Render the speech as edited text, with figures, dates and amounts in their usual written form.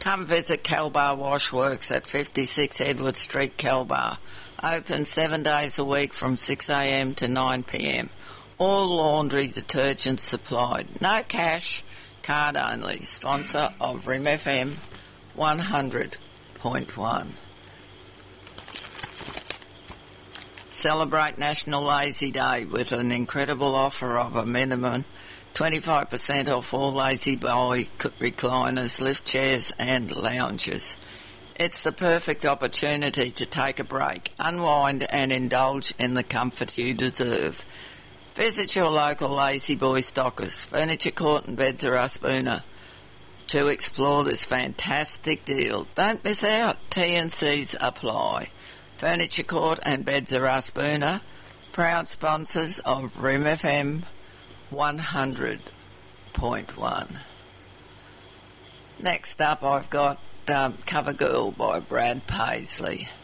Come visit Calbar Washworks at 56 Edward Street, Calbar. Open 7 days a week from 6am to 9pm. All laundry detergents supplied. No cash, card only. Sponsor of Rim FM 100.1. Celebrate National Lazy Day with an incredible offer of a minimum 25% off all Lazy Boy recliners, lift chairs and lounges. It's the perfect opportunity to take a break, unwind and indulge in the comfort you deserve. Visit your local Lazy Boy stockers, Furniture Court and Beds Are Us Boonah, to explore this fantastic deal. Don't miss out. T&Cs apply. Furniture Court and Beds Are Us Boonah, proud sponsors of Rim FM 100.1. Next up I've got Cover Girl by Brad Paisley.